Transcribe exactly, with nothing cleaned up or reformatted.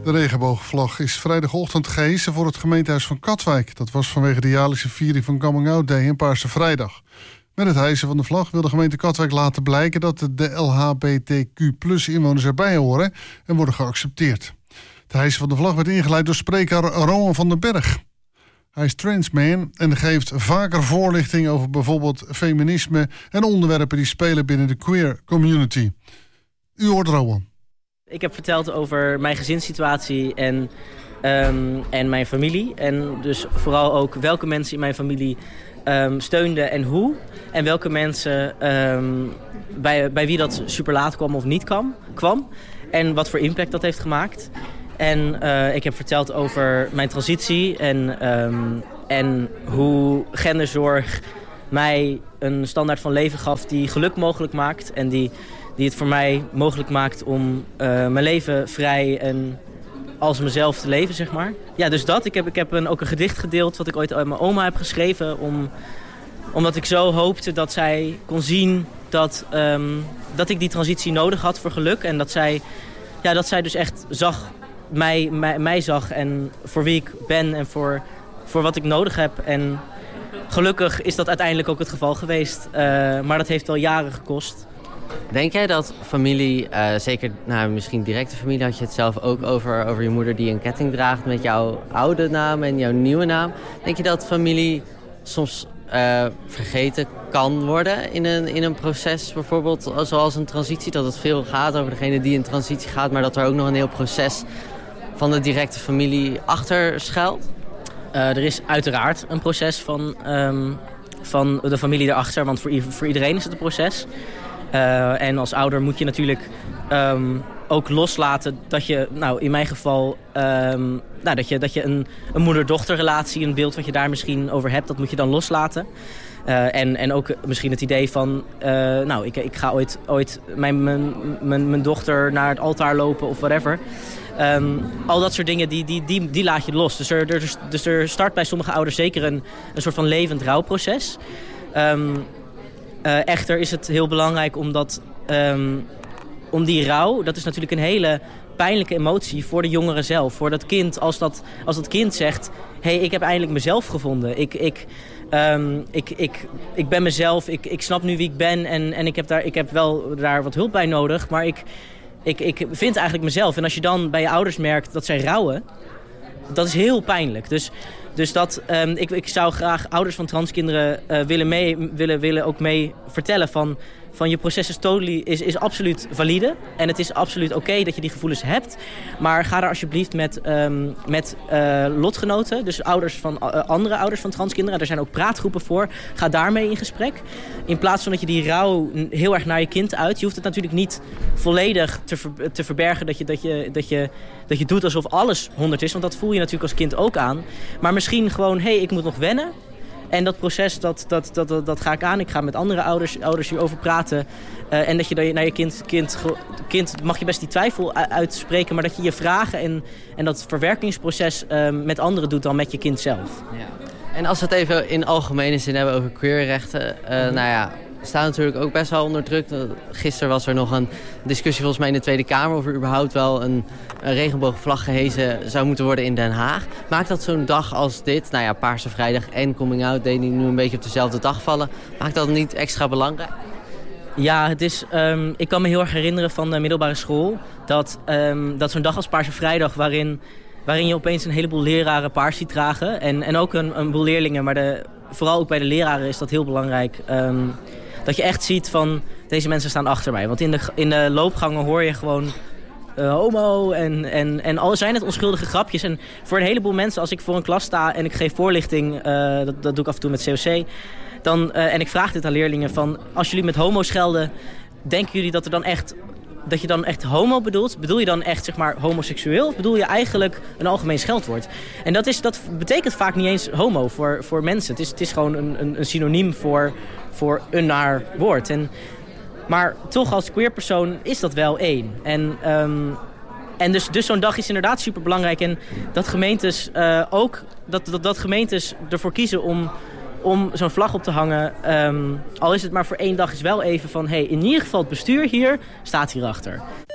De regenboogvlag is vrijdagochtend gehesen voor het gemeentehuis van Katwijk. Dat was vanwege de jaarlijkse viering van Coming Out Day en Paarse Vrijdag. Met het hijsen van de vlag wil de gemeente Katwijk laten blijken dat de L H B T Q plus inwoners erbij horen en worden geaccepteerd. Het hijsen van de vlag werd ingeleid door spreker Rowan van den Berg. Hij is transman en geeft vaker voorlichting over bijvoorbeeld feminisme en onderwerpen die spelen binnen de queer community. U hoort Rowan. Ik heb verteld over mijn gezinssituatie en, um, en mijn familie. En dus vooral ook welke mensen in mijn familie um, steunden en hoe. En welke mensen um, bij, bij wie dat super laat kwam of niet kwam, kwam. En wat voor impact dat heeft gemaakt. En uh, ik heb verteld over mijn transitie en, um, en hoe genderzorg mij een standaard van leven gaf die geluk mogelijk maakt. En die, die het voor mij mogelijk maakt om uh, mijn leven vrij en als mezelf te leven, zeg maar. Ja, dus dat. Ik heb, ik heb een, ook een gedicht gedeeld wat ik ooit aan mijn oma heb geschreven. Om, omdat ik zo hoopte dat zij kon zien dat, um, dat ik die transitie nodig had voor geluk. En dat zij, ja, dat zij dus echt zag... Mij, mij, mij zag en voor wie ik ben en voor, voor wat ik nodig heb. En gelukkig is dat uiteindelijk ook het geval geweest. Uh, maar dat heeft wel jaren gekost. Denk jij dat familie, uh, zeker nou, misschien directe familie, had je het zelf ook over, over je moeder die een ketting draagt met jouw oude naam en jouw nieuwe naam. Denk je dat familie soms uh, vergeten kan worden in een, in een proces, bijvoorbeeld zoals een transitie? Dat het veel gaat over degene die in transitie gaat, maar dat er ook nog een heel proces van de directe familie achter schuilt? Uh, er is uiteraard een proces van, um, van de familie erachter, want voor, i- voor iedereen is het een proces. Uh, en als ouder moet je natuurlijk um, ook loslaten dat je, nou in mijn geval, um, nou, dat je, dat je een, een moeder-dochterrelatie, een beeld wat je daar misschien over hebt, dat moet je dan loslaten. Uh, en, en ook misschien het idee van, uh, nou ik, ik ga ooit, ooit mijn, mijn, mijn, mijn dochter naar het altaar lopen of whatever. Um, al dat soort dingen, die, die, die, die laat je los. Dus er, er, dus er start bij sommige ouders zeker een, een soort van levend rouwproces. Um, uh, echter is het heel belangrijk omdat, um, om die rouw, dat is natuurlijk een hele pijnlijke emotie voor de jongeren zelf. Voor dat kind, als dat, als dat kind zegt, hé, hey, ik heb eindelijk mezelf gevonden. Ik, ik, um, ik, ik, ik ben mezelf, ik, ik snap nu wie ik ben en, en ik, heb daar, ik heb wel daar wat hulp bij nodig, maar ik... Ik, ik vind eigenlijk mezelf. En als je dan bij je ouders merkt dat zij rouwen, dat is heel pijnlijk. Dus, dus dat, um, ik, ik zou graag ouders van transkinderen uh, willen, mee, willen, willen ook mee vertellen van, van je proces is, totally, is, is absoluut valide. En het is absoluut oké okay dat je die gevoelens hebt. Maar ga daar alsjeblieft met, um, met uh, lotgenoten, dus ouders van, uh, andere ouders van transkinderen. Er zijn ook praatgroepen voor. Ga daarmee in gesprek. In plaats van dat je die rouw heel erg naar je kind uit. Je hoeft het natuurlijk niet volledig te, ver, te verbergen dat je, dat, je, dat, je, dat je doet alsof alles honderd is. Want dat voel je natuurlijk als kind ook aan. Maar misschien gewoon, hé, hey, ik moet nog wennen. En dat proces, dat, dat, dat, dat, dat ga ik aan. Ik ga met andere ouders, ouders hierover praten. Uh, en dat je naar je kind, kind, kind, mag je best die twijfel uitspreken, maar dat je je vragen en, en dat verwerkingsproces uh, met anderen doet dan met je kind zelf. Ja. En als we het even in algemene zin hebben over queerrechten, uh, mm-hmm. nou ja, staan natuurlijk ook best wel onder druk. Gisteren was er nog een discussie volgens mij in de Tweede Kamer of er überhaupt wel een, een regenboogvlag gehezen zou moeten worden in Den Haag. Maakt dat zo'n dag als dit, nou ja, Paarse Vrijdag en Coming Out Day die nu een beetje op dezelfde dag vallen, maakt dat niet extra belangrijk? Ja, het is, um, ik kan me heel erg herinneren van de middelbare school dat, um, dat zo'n dag als Paarse Vrijdag waarin, waarin je opeens een heleboel leraren paars ziet dragen en, en ook een, een boel leerlingen, maar de, vooral ook bij de leraren is dat heel belangrijk. Um, Dat je echt ziet van, deze mensen staan achter mij. Want in de, in de loopgangen hoor je gewoon uh, homo en, en, en al zijn het onschuldige grapjes. En voor een heleboel mensen, als ik voor een klas sta en ik geef voorlichting, uh, dat, dat doe ik af en toe met C O C. Dan, uh, en ik vraag dit aan leerlingen van, als jullie met homo schelden, denken jullie dat er dan echt... dat je dan echt homo bedoelt? Bedoel je dan echt, zeg maar, homoseksueel? Of bedoel je eigenlijk een algemeen scheldwoord? En dat, is, dat betekent vaak niet eens homo voor, voor mensen. Het is, het is gewoon een, een, een synoniem voor, voor een naar woord. En, maar toch als queer persoon is dat wel één. En, um, en dus, dus zo'n dag is inderdaad superbelangrijk. En dat gemeentes uh, ook, dat, dat, dat gemeentes ervoor kiezen om... om zo'n vlag op te hangen, um, al is het maar voor één dag, is wel even van... hey, in ieder geval het bestuur hier staat hierachter.